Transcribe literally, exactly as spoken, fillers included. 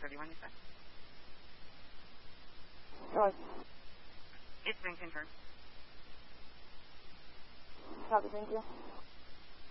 thirty-one, you said? Right. It's been confirmed. Copy, thank you.